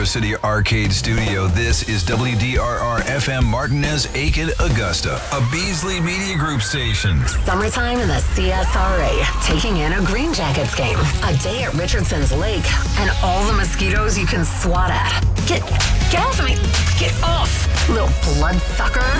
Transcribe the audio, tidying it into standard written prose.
Metro City Arcade Studio. This is WDRR FM Martinez, Aiken, Augusta, a Beasley Media Group station. Summertime in the CSRA, taking in a Green Jackets game, a day at Richardson's Lake, and all the mosquitoes you can swat at. Get off of me! Get off, little bloodsucker!